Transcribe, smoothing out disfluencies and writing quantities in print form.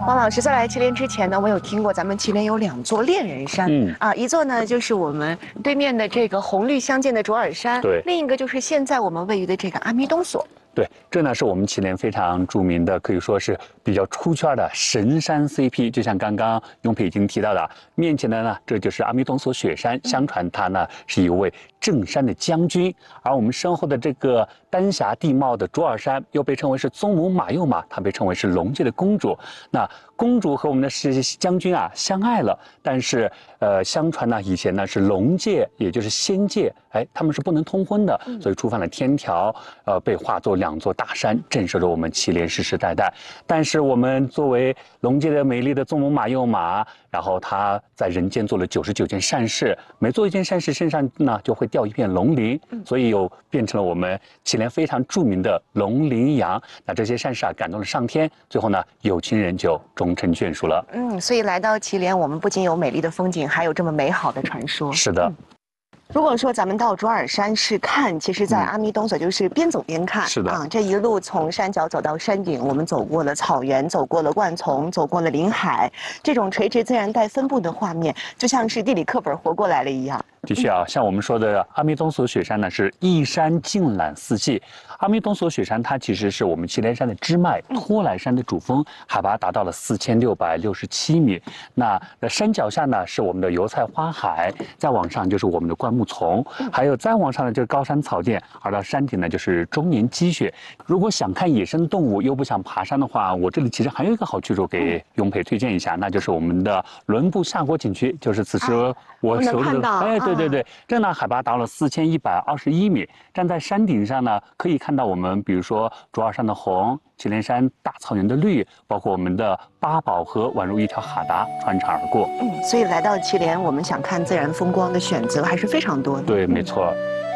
王老师在来祁连之前呢，我有听过咱们祁连有2座恋人山，一座呢就是我们对面的这个红绿相间的卓尔山， 对， 另一个就是现在我们位于的这个阿弥东所。 对，这呢是我们祁连非常著名的，可以说是比较出圈的神山 CP。就像刚刚雍培已经提到的，面前的呢，这就是阿弥东所雪山，相传他呢是一位镇山的将军，而我们身后的这个丹霞地貌的卓尔山，又被称为是宗母马幼马，她被称为是龙界的公主。那公主和我们的将军啊相爱了，但是相传呢，以前呢是龙界，也就是仙界，他们是不能通婚的，所以触犯了天条，被化作2座大山，镇守着我们祁连世世代代。但是我们作为龙界的美丽的宗母马幼马，然后她在人间做了99件善事，每做一件善事，身上呢就会掉一片龙鳞，所以又变成了我们祁连非常著名的龙鳞羊。那这些善事啊感动了上天，最后呢有情人就终成眷属了。 所以来到祁连，我们不仅有美丽的风景，还有这么美好的传说。 是的。 如果说咱们到卓尔山是看，其实在阿弥东所就是边走边看。 是的这一路从山脚走到山顶，我们走过了草原，走过了灌丛，走过了林海，这种垂直自然带分布的画面，就像是地理课本活过来了一样。 的确啊，像我们说的阿弥东所雪山呢，是一山尽览四季。阿弥东所雪山它其实是我们祁连山的支脉，托莱山的主峰，海拔达到了4667米。那山脚下呢是我们的油菜花海，再往上就是我们的灌木丛，还有再往上呢就是高山草甸，而到山顶呢就是终年积雪。如果想看野生动物又不想爬山的话，我这里其实还有一个好去处给雍培推荐一下，那就是我们的伦布夏国景区，就是此时我手里的对，这呢海拔达到了4121米，站在山顶上呢，可以看到我们比如说卓尔山的红，祁连山大草原的绿，包括我们的八宝河宛如一条哈达穿插而过。 所以来到祁连，我们想看自然风光的选择还是非常多的。 对，没错。